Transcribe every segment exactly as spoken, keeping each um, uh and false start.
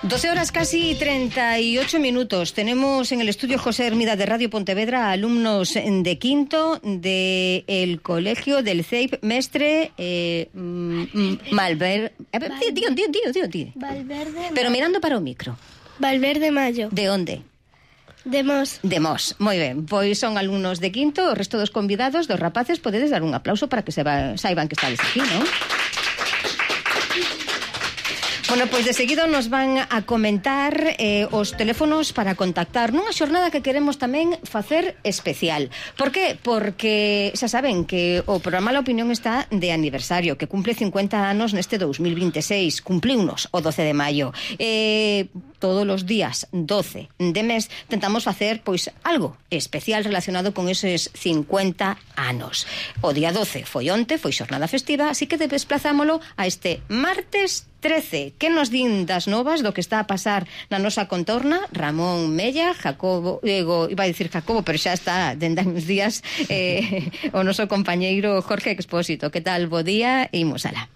doce horas casi treinta y ocho minutos. Tenemos en el estudio José Hermida de Radio Pontevedra alumnos de quinto del colegio del C E I P Mestre eh, Malver... Tío, tío, tío, tío, tío. Valverde. Pero mirando para o micro. Valverde Mayo. De onde? De Mos. De Mos, moi ben. Pois son alumnos de quinto, o resto dos convidados, dos rapaces, podedes dar un aplauso para que se va, saiban que estades aquí, non? Bueno, pois de seguido nos van a comentar eh, os teléfonos para contactar nunha xornada que queremos tamén facer especial. Por que? Porque xa saben que o programa La Opinión está de aniversario, que cumple cincuenta anos neste dous mil vinte e seis, cumpliunos o doce de maio. Eh, todos os días doce de mes tentamos facer pois algo especial relacionado con eses cincuenta anos. O día doce foi onte, foi xornada festiva, así que desplazámolo a este martes trece. Que nos din das novas do que está a pasar na nosa contorna? Ramón Mella, Jacobo, ego, iba a dicir Jacobo, pero xa está dende uns días eh, o noso compañeiro Jorge Expósito. Que tal? Bo día, imos alá.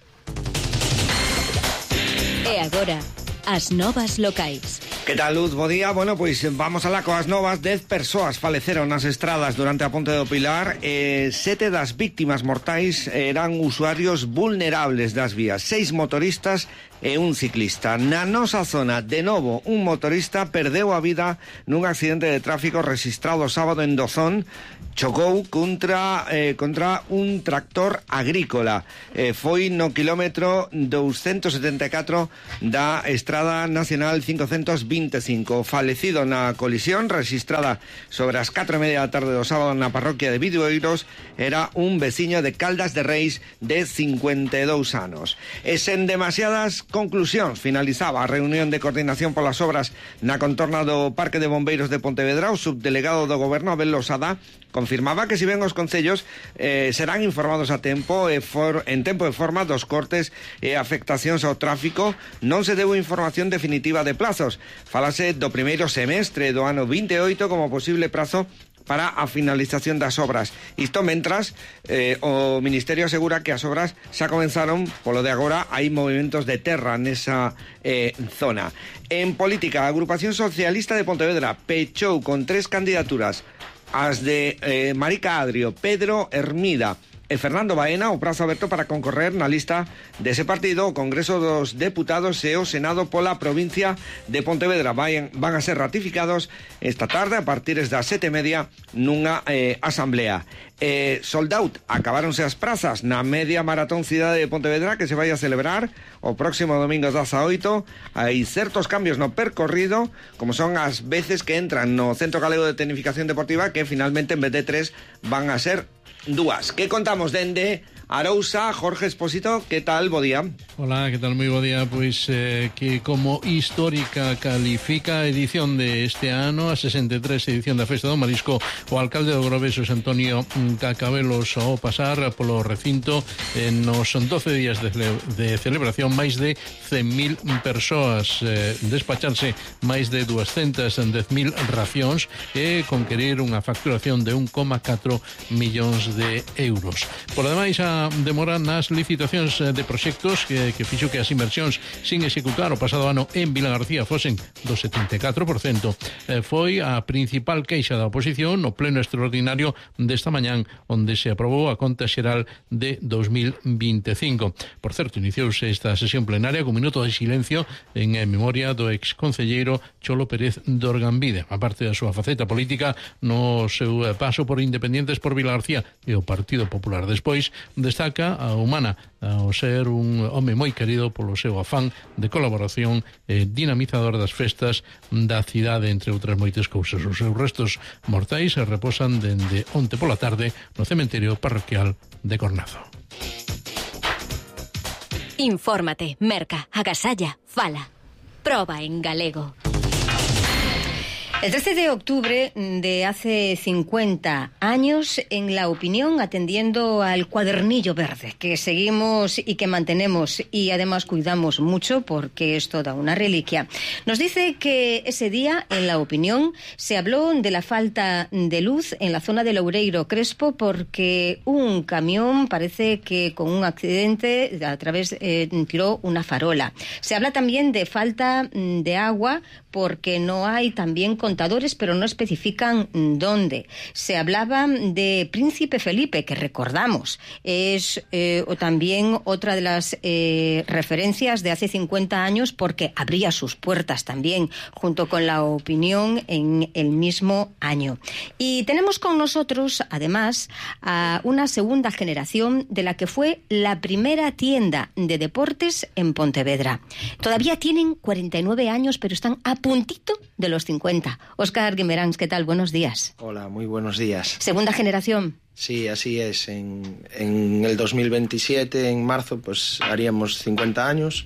E agora, as novas locais. Que tal, Luz? Bo día. Bueno, pois vamos alá coas novas. Dez persoas faleceron nas estradas durante a Ponte do Pilar. Eh, sete das víctimas mortais eran usuarios vulnerables das vías. Seis motoristas e un ciclista. Na nosa zona, de novo, un motorista perdeu a vida nun accidente de tráfico registrado o sábado en Dozón. Chocou contra, eh, contra un tractor agrícola. Eh, foi no quilómetro doscientos setenta e catro da Estrada Nacional quinhentos vinte e cinco. Falecido na colisión registrada sobre as catro e media da tarde do sábado na parroquia de Bidueiros era un veciño de Caldas de Reis de cincuenta e dous anos. E sen demasiadas conclusións finalizaba a reunión de coordinación polas obras na contorna do Parque de Bombeiros de Pontevedra. O subdelegado do Goberno, Abel Losada, confirmaba que si ben os concellos eh, serán informados a tempo e for, en tempo e forma dos cortes e afectacións ao tráfico, non se deu información definitiva de plazos. Falase do primeiro semestre do ano vinte e oito como posible prazo para a finalización das obras. Isto mentras eh, o Ministerio asegura que as obras xa comenzaron, polo de agora hai movimentos de terra nesa eh, zona. En política, a Agrupación Socialista de Pontevedra pechou con tres candidaturas, as de eh, Marica Adrio, Pedro Hermida e Fernando Baena, o prazo aberto para concorrer na lista dese partido o Congreso dos Deputados e o Senado pola provincia de Pontevedra. Van, van a ser ratificados esta tarde a partir das sete e media nunha eh, asamblea. Eh, sold out, acabáronse as prazas na media maratón Cidade de Pontevedra que se vai a celebrar o próximo domingo dezaoito. Hai certos cambios no percorrido, como son as veces que entran no Centro Galego de Tecnificación Deportiva, que finalmente en vez de tres van a ser dúas. Que contamos dende Arousa? Jorge Expósito, que tal? Bo día. Hola, que tal? Moi bo día. Pois eh, que como histórica califica a edición de este ano, a sesenta e tres edición da Festa do Marisco, o alcalde do Grove, Xosé Antonio Cacabelos, ao pasar polo recinto en nos doce días de, de celebración, máis de cen mil persoas, eh, despacharse máis de duascentas dez mil racións e conquerir unha facturación de un coma catro millóns de euros. Por demais, a demora nas licitacións de proxectos que, que fixo que as inversións sin executar o pasado ano en Vila García fosen do setenta e catro por cento. Eh, foi a principal queixa da oposición no pleno extraordinario desta mañán, onde se aprobou a conta xeral de dos mil vinte e cinco. Por certo, iniciouse esta sesión plenaria con minuto de silencio en memoria do exconcelleiro Cholo Pérez de Orgambide, a parte da súa faceta política no seu paso por Independientes por Vila García e o Partido Popular. Despois destaca a humana ao ser un home moi querido polo seu afán de colaboración e dinamizador das festas da cidade, entre outras moitas cousas. Os seus restos mortais se reposan dende onte pola tarde no cementerio parroquial de Cornazo. Infórmate, merca, agasalla, fala. Proba en galego. El trece de octubre de hace cincuenta años, en La Opinión, atendiendo al cuadernillo verde que seguimos y que mantenemos y además cuidamos mucho porque es toda una reliquia, nos dice que ese día en La Opinión se habló de la falta de luz en la zona de Loureiro Crespo porque un camión parece que con un accidente a través eh, tiró una farola. Se habla también de falta de agua porque no hay también contadores, pero no especifican dónde. Se hablaba de Príncipe Felipe, que recordamos, es eh, o también otra de las eh, referencias de hace cincuenta años, porque abría sus puertas también, junto con La Opinión, en el mismo año. Y tenemos con nosotros, además, a una segunda generación de la que fue la primera tienda de deportes en Pontevedra. Todavía tienen cuarenta y nueve años, pero están a puntito de los cincuenta. Óscar Guimeráns, ¿qué tal? Buenos días. Hola, muy buenos días. ¿Segunda generación? Sí, así es. En, en el dos mil veintisiete, en marzo, pues haríamos cincuenta años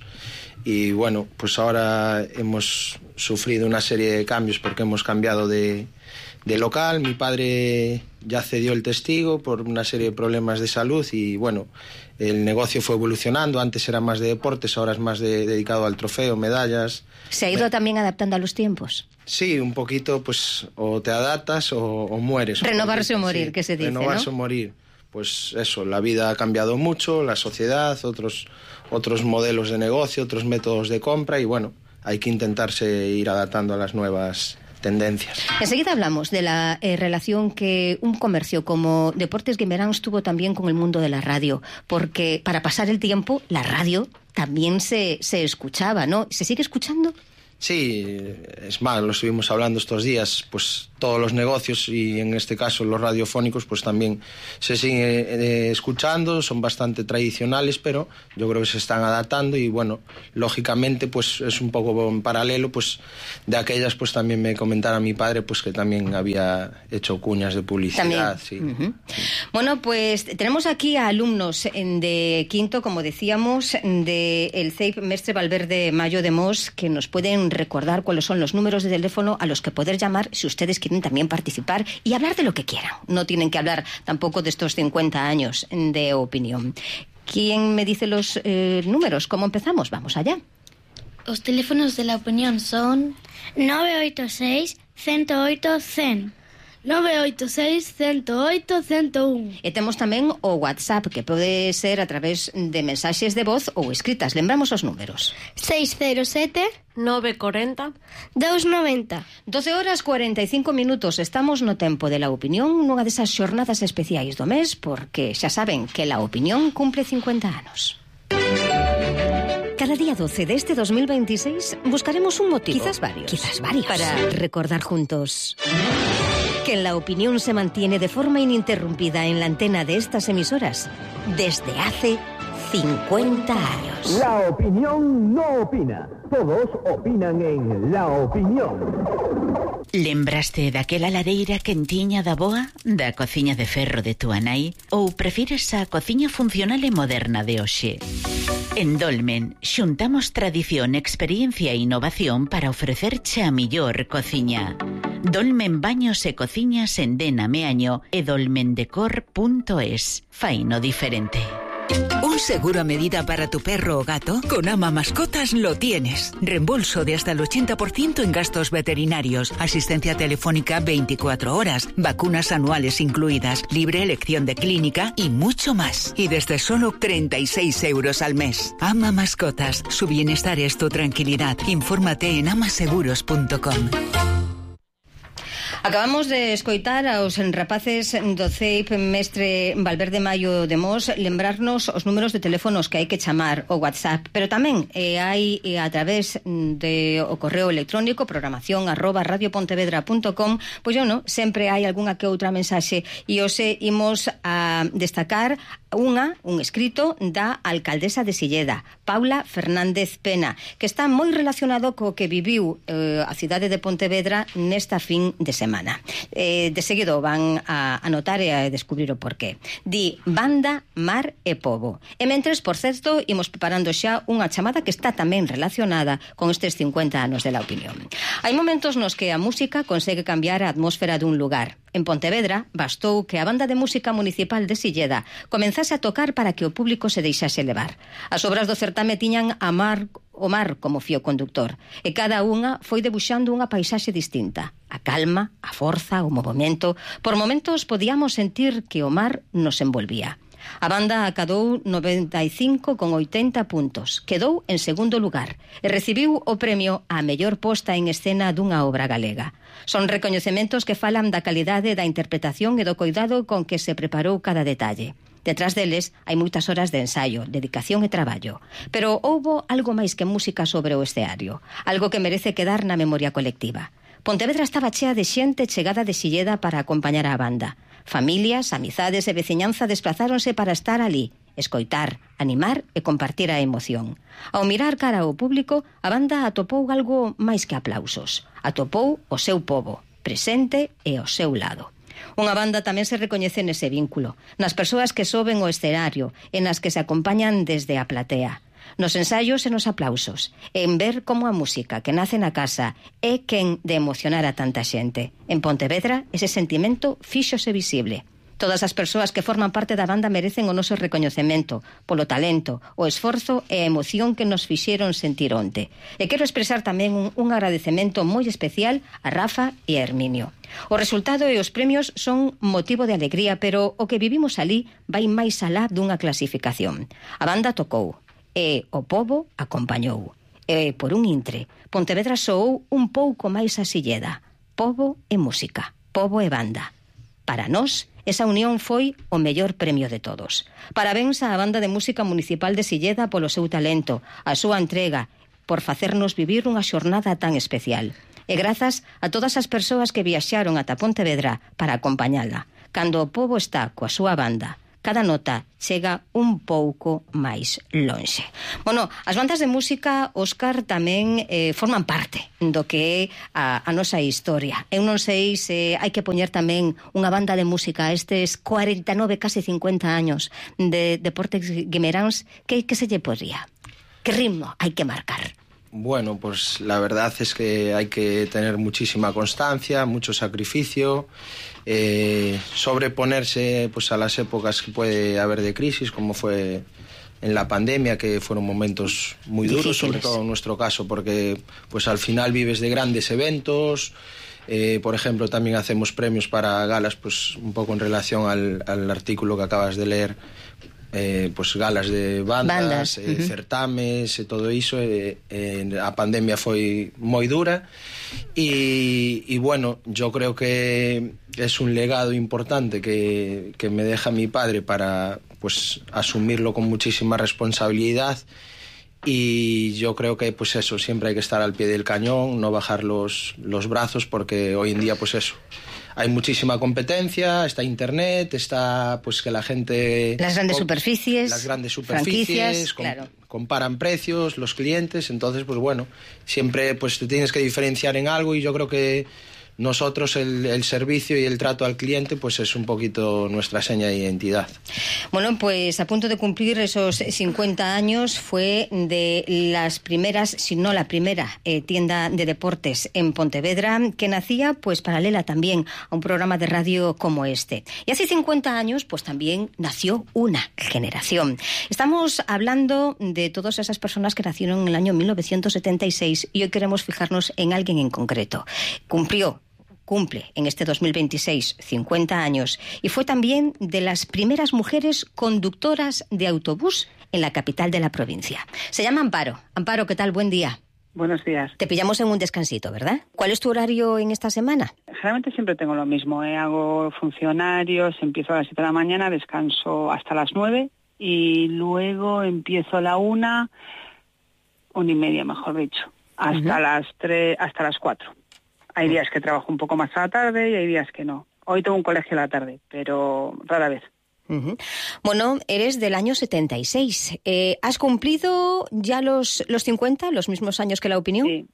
y bueno, pues ahora hemos sufrido una serie de cambios porque hemos cambiado de, de local. Mi padre ya cedió el testigo por una serie de problemas de salud y bueno, el negocio fue evolucionando. Antes era más de deportes, ahora es más de, dedicado al trofeo, medallas. ¿Se ha ido Me... también adaptando a los tiempos? Sí, un poquito, pues o te adaptas o, o mueres. Renovarse o morir, sí, que se dice, renovarse ¿no? o morir. Pues eso, la vida ha cambiado mucho, la sociedad, otros, otros modelos de negocio, otros métodos de compra y bueno, hay que intentarse ir adaptando a las nuevas tendencias. Enseguida hablamos de la eh, relación que un comercio como Deportes Guimeráns tuvo también con el mundo de la radio, porque para pasar el tiempo la radio también se, se escuchaba, ¿no? ¿Se sigue escuchando? Sí, es más, lo estuvimos hablando estos días, pues todos los negocios y en este caso los radiofónicos pues también se siguen eh, escuchando, son bastante tradicionales, pero yo creo que se están adaptando y bueno, lógicamente pues es un poco en paralelo, pues de aquellas pues también me comentara mi padre pues que también había hecho cuñas de publicidad. Sí. Uh-huh. Bueno, pues tenemos aquí a alumnos de quinto, como decíamos, del C E I P Mestre Valverde Mayo de Mos, que nos pueden recordar cuáles son los números de teléfono a los que poder llamar si ustedes quieren también participar y hablar de lo que quieran. No tienen que hablar tampoco de estos cincuenta años de opinión. ¿Quién me dice los eh, números? ¿Cómo empezamos? Vamos allá. Os teléfonos de La Opinión son nove oito seis, ciento oito, cien. nove oito seis, ciento oito, ciento uno. E temos tamén o WhatsApp, que pode ser a través de mensaxes de voz ou escritas. Lembramos os números. seis cero sete, nove cuarenta, doscientos noventa. doce horas cuarenta e cinco minutos. Estamos no tempo de La Opinión, nunha desas xornadas especiais do mes, porque xa saben que La Opinión cumple cincuenta anos. Cada día doce de este dos mil veintiséis buscaremos un motivo, quizás varios, quizás varios, para recordar juntos que en La Opinión se mantiene de forma ininterrumpida en la antena de estas emisoras desde hace cincuenta años. La Opinión no opina. Todos opinan en La Opinión. Lembraste daquela lareira quentiña da boa, da cociña de ferro de túa nai, ou prefires a cociña funcional e moderna de hoxe? En Dolmen xuntamos tradición, experiencia e innovación para ofrecerche a millor cociña. Dolmen Baños e Cociñas en Dena Meaño e dolmendecor punto es. Faino diferente. ¿Un seguro a medida para tu perro o gato? Con Ama Mascotas lo tienes. Reembolso de hasta el ochenta por ciento en gastos veterinarios, asistencia telefónica veinticuatro horas, vacunas anuales incluidas, libre elección de clínica y mucho más. Y desde solo treinta y seis euros al mes. Ama Mascotas. Su bienestar es tu tranquilidad. Infórmate en amaseguros punto com. Acabamos de escoitar aos rapaces do C E I P Mestre Valverde Mayo de Mos lembrarnos os números de teléfonos que hai que chamar o WhatsApp, pero tamén eh, hai eh, a través de o correo electrónico programación arroba radiopontevedra punto com, pois eu non, sempre hai algunha que outra mensaxe e hoxe imos a destacar unha, un escrito da alcaldesa de Silleda, Paula Fernández Pena, que está moi relacionado co que viviu eh, a cidade de Pontevedra nesta fin de semana. semana. Eh, de seguido van a anotar e a descubrir o porqué. Di banda, mar e pobo. E mentres, por certo, imos preparando xa unha chamada que está tamén relacionada con estes cincuenta anos de La Opinión. Hai momentos nos que a música consegue cambiar a atmósfera dun lugar. En Pontevedra, bastou que a banda de música municipal de Silleda comenzase a tocar para que o público se deixase levar. As obras do certame tiñan a mar, o mar como fío conductor, e cada unha foi debuxando unha paisaxe distinta. A calma, a forza, o movimento. Por momentos podíamos sentir que o mar nos envolvía. A banda acadou noventa e cinco con oitenta puntos, quedou en segundo lugar e recibiu o premio á mellor posta en escena dunha obra galega. Son recoñecementos que falan da calidade da interpretación e do cuidado con que se preparou cada detalle. Detrás deles hai moitas horas de ensaio, dedicación e traballo. Pero houbo algo máis que música sobre o escenario, algo que merece quedar na memoria colectiva. Pontevedra estaba chea de xente chegada de Silleda para acompañar a banda. Familias, amizades e veciñanza desplazáronse para estar ali, escoitar, animar e compartir a emoción. Ao mirar cara ao público, a banda atopou algo máis que aplausos. Atopou o seu pobo, presente e ao seu lado. Unha banda tamén se recoñece nese vínculo, nas persoas que soben o escenario e nas que se acompañan desde a platea. Nos ensaios e nos aplausos, en ver como a música que nace na casa é quen de emocionar a tanta xente. En Pontevedra, ese sentimento fíxose visible. Todas as persoas que forman parte da banda merecen o noso recoñecemento polo talento, o esforzo e a emoción que nos fixeron sentir onte. E quero expresar tamén un, un agradecemento moi especial a Rafa e a Herminio. O resultado e os premios son motivo de alegría, pero o que vivimos ali vai máis alá dunha clasificación. A banda tocou e o pobo acompañou. E por un intre, Pontevedra soou un pouco máis a Silleda. Pobo e música, pobo e banda. Para nós, esa unión foi o mellor premio de todos. Parabéns á Banda de Música Municipal de Silleda polo seu talento, a súa entrega, por facernos vivir unha xornada tan especial. E grazas a todas as persoas que viaxaron ata Pontevedra para acompañala. Cando o pobo está coa súa banda, cada nota chega un pouco máis lonxe. Bueno, as bandas de música, Óscar, tamén eh, forman parte do que é a, a nosa historia. Eu non sei se hai que poñer tamén unha banda de música a estes cuarenta e nove, casi cincuenta años de Deportes Guimeráns, que, que se lle podría? Que ritmo hai que marcar? Bueno, pues la verdad es que hay que tener muchísima constancia, mucho sacrificio, eh, sobreponerse pues a las épocas que puede haber de crisis, como fue en la pandemia, que fueron momentos muy duros, sobre todo en nuestro caso, porque pues al final vives de grandes eventos. Eh, por ejemplo, también hacemos premios para galas, pues un poco en relación al, al artículo que acabas de leer. Eh, pues galas de bandas, bandas. Eh, uh-huh. certames e todo iso, eh, eh, a pandemia foi moi dura y, y bueno, yo creo que es un legado importante que, que me deja mi padre para pues asumirlo con muchísima responsabilidad, y yo creo que pues eso, siempre hay que estar al pie del cañón, no bajar los, los brazos, porque hoy en día pues eso, hay muchísima competencia, está internet, está pues que la gente... Las grandes com- superficies, las grandes superficies, com- claro. comparan precios, los clientes, entonces pues bueno, siempre pues te tienes que diferenciar en algo, y yo creo que nosotros el, el servicio y el trato al cliente pues es un poquito nuestra seña de identidad. Bueno, pues a punto de cumplir esos cincuenta años fue de las primeras, si no la primera eh, tienda de deportes en Pontevedra, que nacía pues paralela también a un programa de radio como este. Y hace cincuenta años pues también nació una generación. Estamos hablando de todas esas personas que nacieron en el año mil novecientos setenta y seis, y hoy queremos fijarnos en alguien en concreto. Cumplió Cumple en este dos mil veintiséis cincuenta años y fue también de las primeras mujeres conductoras de autobús en la capital de la provincia. Se llama Amparo. Amparo, ¿qué tal? Buen día. Buenos días. Te pillamos en un descansito, ¿verdad? ¿Cuál es tu horario en esta semana? Generalmente siempre tengo lo mismo, ¿eh? Hago funcionarios, empiezo a las siete de la mañana, descanso hasta las nueve y luego empiezo a la una, una y media, mejor dicho, hasta uh-huh. las tres, hasta las cuatro. Hay días que trabajo un poco más a la tarde y hay días que no. Hoy tengo un colegio a la tarde, pero rara vez. Uh-huh. Bueno, eres del año setenta y seis. Eh, ¿Has cumplido ya los, los cincuenta, los mismos años que La Opinión? Sí,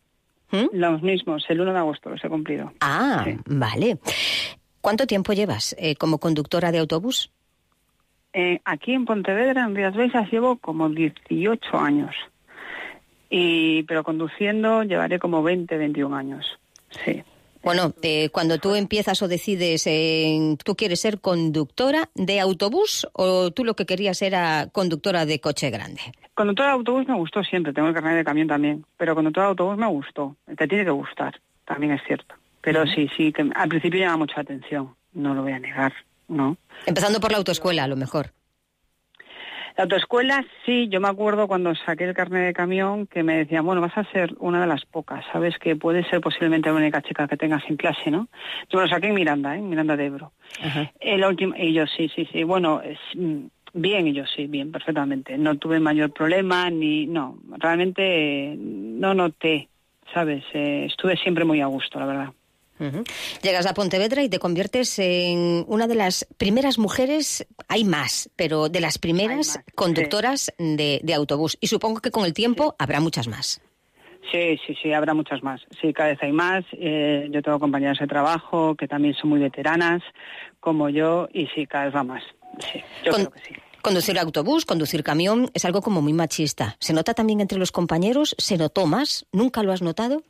¿Mm? Los mismos, el uno de agosto los he cumplido. Ah, sí. Vale. ¿Cuánto tiempo llevas eh, como conductora de autobús? Eh, aquí en Pontevedra, en Rías Baixas, llevo como dieciocho años. Y, pero conduciendo llevaré como veinte, veintiún años. Sí. Bueno, eh, cuando tú empiezas o decides, eh, ¿tú quieres ser conductora de autobús o tú lo que querías era conductora de coche grande? Conductora de autobús me gustó siempre, tengo el carnet de camión también, pero conductora de autobús me gustó. Te tiene que gustar, también es cierto. Pero uh-huh. sí, sí, que al principio llama mucha atención, no lo voy a negar, ¿no? Empezando por la autoescuela, a lo mejor. La autoescuela, sí, yo me acuerdo cuando saqué el carnet de camión que me decían, bueno, vas a ser una de las pocas, ¿sabes? Que puede ser posiblemente la única chica que tengas en clase, ¿no? Yo me lo saqué en Miranda, ¿eh? En Miranda de Ebro. Uh-huh. El último, y yo sí, sí, sí, bueno, es, bien, y yo sí, bien, perfectamente. No tuve mayor problema, ni, no, realmente no noté, ¿sabes? Eh, estuve siempre muy a gusto, la verdad. Uh-huh. Llegas a Pontevedra y te conviertes en una de las primeras mujeres, hay más, pero de las primeras más, conductoras sí. de, de autobús. Y supongo que con el tiempo sí. habrá muchas más. Sí, sí, sí, habrá muchas más. Sí, cada vez hay más. Eh, yo tengo compañeras de trabajo que también son muy veteranas, como yo, y sí, cada vez va más. Sí, yo Con... creo que sí. Conducir autobús, conducir camión, es algo como muy machista. ¿Se nota también entre los compañeros? ¿Se notó más? ¿Nunca lo has notado?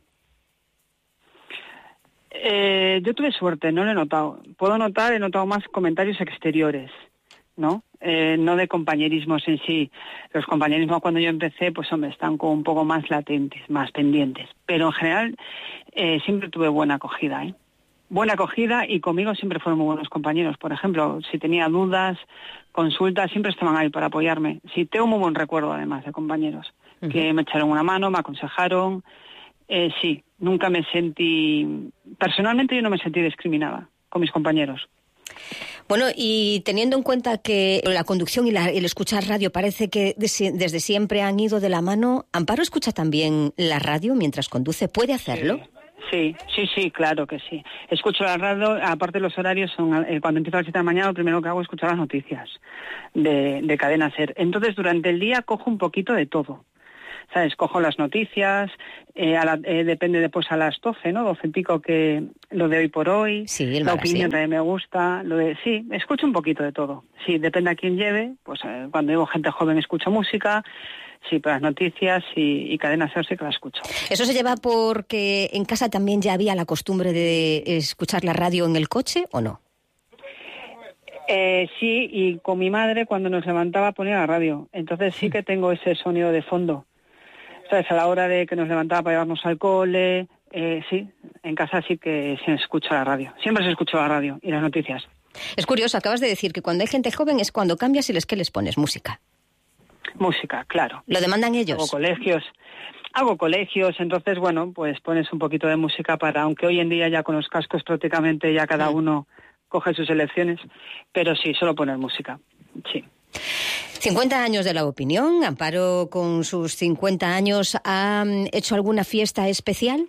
Eh, yo tuve suerte, no lo he notado. Puedo notar, he notado más comentarios exteriores, ¿no? Eh, no de compañerismos en sí. Los compañerismos cuando yo empecé, pues hombre, están como un poco más latentes, más pendientes. Pero en general eh, siempre tuve buena acogida, ¿eh? Buena acogida y conmigo siempre fueron muy buenos compañeros. Por ejemplo, si tenía dudas, consultas, siempre estaban ahí para apoyarme. Sí, tengo muy buen recuerdo además de compañeros uh-huh. que me echaron una mano, me aconsejaron. Eh, sí, nunca me sentí... Personalmente yo no me sentí discriminada con mis compañeros. Bueno, y teniendo en cuenta que la conducción y la, el escuchar radio parece que de, desde siempre han ido de la mano, ¿Amparo escucha también la radio mientras conduce? ¿Puede hacerlo? Sí, sí, sí, claro que sí. Escucho la radio, aparte los horarios son... Eh, cuando empiezo a las siete de la mañana, lo primero que hago es escuchar las noticias de, de Cadena SER. Entonces, durante el día cojo un poquito de todo. ¿Sabes? Cojo las noticias, eh, a la, eh, depende después a las doce, ¿no? doce y pico que lo de hoy por hoy, sí, la opinión también me gusta, lo de, sí, escucho un poquito de todo. Sí, depende a quién lleve, pues eh, cuando digo gente joven escucho música, sí, pero las noticias y, y Cadena SER sí que la escucho. ¿Eso se lleva porque en casa también ya había la costumbre de escuchar la radio en el coche o no? Eh, sí, y con mi madre cuando nos levantaba ponía la radio, entonces sí que tengo ese sonido de fondo. ¿Sabes? A la hora de que nos levantaba para llevarnos al cole, eh, sí, en casa sí que se escucha la radio. Siempre se escucha la radio y las noticias. Es curioso, acabas de decir que cuando hay gente joven es cuando cambias y les que les pones música. Música, claro. ¿Lo demandan ellos? Hago colegios, hago colegios, entonces, bueno, pues pones un poquito de música para, aunque hoy en día ya con los cascos prácticamente ya cada uno coge sus elecciones, pero sí, solo poner música, sí. cincuenta años de La Opinión. Amparo, con sus cincuenta años, ¿ha hecho alguna fiesta especial?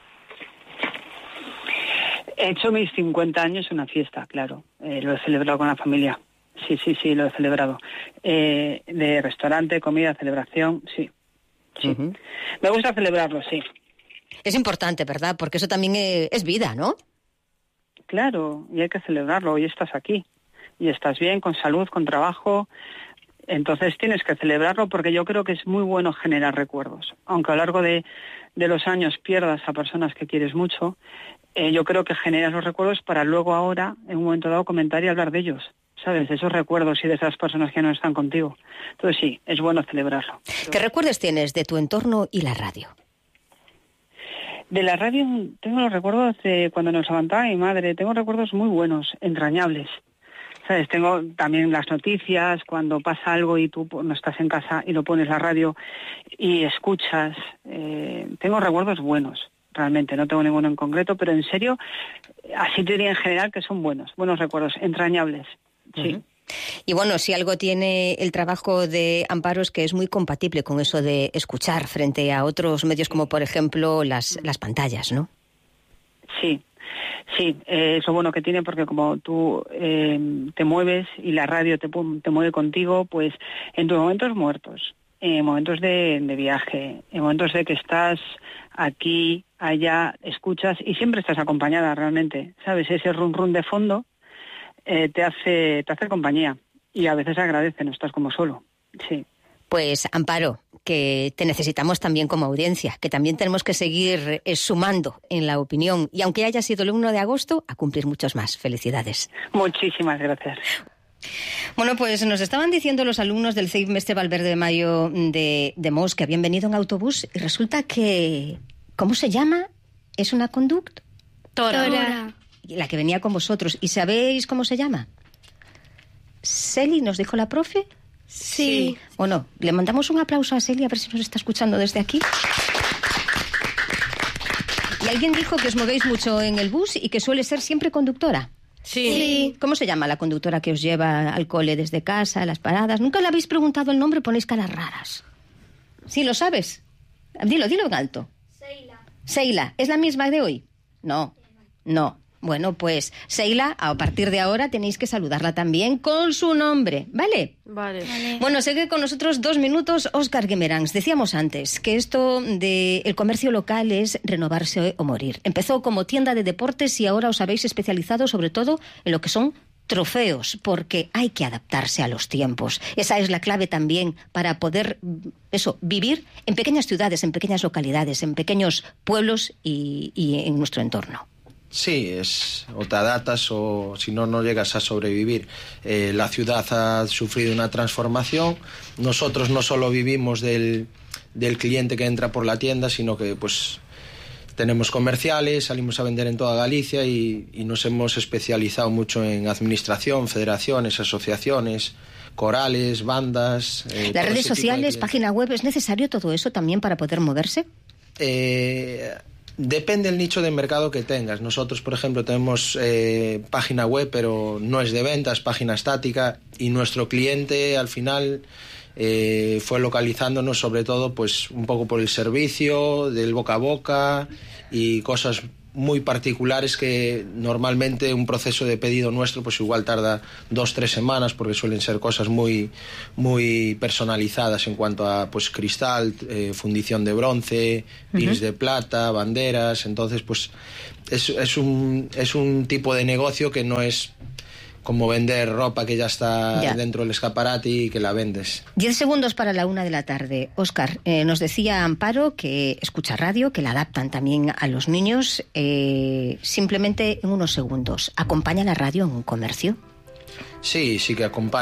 He hecho mis cincuenta años una fiesta, claro. Eh, lo he celebrado con la familia. Sí, sí, sí, lo he celebrado. Eh, de restaurante, comida, celebración, sí. sí. Uh-huh. Me gusta celebrarlo, sí. Es importante, ¿verdad? Porque eso también es vida, ¿no? Claro, y hay que celebrarlo. Hoy estás aquí. Y estás bien, con salud, con trabajo. Entonces tienes que celebrarlo porque yo creo que es muy bueno generar recuerdos. Aunque a lo largo de, de los años pierdas a personas que quieres mucho, eh, yo creo que generas los recuerdos para luego ahora, en un momento dado, comentar y hablar de ellos, ¿sabes? De esos recuerdos y de esas personas que no están contigo. Entonces sí, es bueno celebrarlo. ¿Qué recuerdos tienes de tu entorno y la radio? De la radio tengo los recuerdos de cuando nos levantaba mi madre. Tengo recuerdos muy buenos, entrañables. ¿Sabes? Tengo también las noticias, cuando pasa algo y tú no estás en casa y lo pones la radio y escuchas. Eh, tengo recuerdos buenos, realmente, no tengo ninguno en concreto, pero en serio, así te diría en general que son buenos, buenos recuerdos, entrañables, sí. Uh-huh. Y bueno, si algo tiene el trabajo de Amparo es que es muy compatible con eso de escuchar frente a otros medios como, por ejemplo, las, las pantallas, ¿no? Sí. Sí, eh, es lo bueno que tiene porque como tú eh, te mueves y la radio te, te mueve contigo, pues en tus momentos muertos, en momentos de, de viaje, en momentos de que estás aquí, allá, escuchas y siempre estás acompañada realmente, ¿sabes? Ese rum rum de fondo eh, te hace te hace compañía y a veces agradece, no estás como solo, sí. Pues Amparo, que te necesitamos también como audiencia, que también tenemos que seguir eh, sumando en la opinión y aunque haya sido el uno de agosto, a cumplir muchos más. Felicidades. Muchísimas gracias. Bueno, pues nos estaban diciendo los alumnos del C I V Mestre Valverde de Mayo de, de Mos que habían venido en autobús y resulta que... ¿Cómo se llama? ¿Es una conductora? La que venía con vosotros. ¿Y sabéis cómo se llama? ¿Celi nos dijo la profe? Sí. Bueno, le mandamos un aplauso a Celia a ver si nos está escuchando desde aquí. Y alguien dijo que os movéis mucho en el bus y que suele ser siempre conductora. Sí. sí. ¿Cómo se llama la conductora que os lleva al cole desde casa, a las paradas? ¿Nunca le habéis preguntado el nombre? Ponéis caras raras. ¿Sí lo sabes? Dilo, dilo en alto. Seila. Seila, ¿es la misma de hoy? No, no. Bueno, pues, Seila, a partir de ahora tenéis que saludarla también con su nombre, ¿vale? Vale. vale. Bueno, sigue con nosotros dos minutos Óscar Guimeráns. Decíamos antes que esto del comercio local es renovarse o morir. Empezó como tienda de deportes y ahora os habéis especializado sobre todo en lo que son trofeos, porque hay que adaptarse a los tiempos. Esa es la clave también para poder, eso, vivir en pequeñas ciudades, en pequeñas localidades, en pequeños pueblos y, y en nuestro entorno. Sí, es o te adaptas o si no, no llegas a sobrevivir. Eh, la ciudad ha sufrido una transformación. Nosotros no solo vivimos del, del cliente que entra por la tienda, sino que pues tenemos comerciales, salimos a vender en toda Galicia y, y nos hemos especializado mucho en administración, federaciones, asociaciones, corales, bandas. Eh, Las redes sociales, página web, ¿es necesario todo eso también para poder moverse? Eh... Depende del nicho de mercado que tengas. Nosotros, por ejemplo, tenemos eh, página web, pero no es de ventas, página estática, y nuestro cliente al final eh, fue localizándonos sobre todo pues un poco por el servicio, del boca a boca y cosas muy particulares que normalmente un proceso de pedido nuestro pues igual tarda dos, tres semanas porque suelen ser cosas muy, muy personalizadas en cuanto a pues cristal, eh, fundición de bronce, pins uh-huh. de plata, banderas. Entonces pues es, es, un, es un tipo de negocio que no es como vender ropa que ya está ya. dentro del escaparate y que la vendes. Diez segundos para la una de la tarde. Óscar, eh, nos decía Amparo que escucha radio, que la adaptan también a los niños. Eh, simplemente en unos segundos, ¿acompaña la radio en un comercio? Sí, sí que acompaña.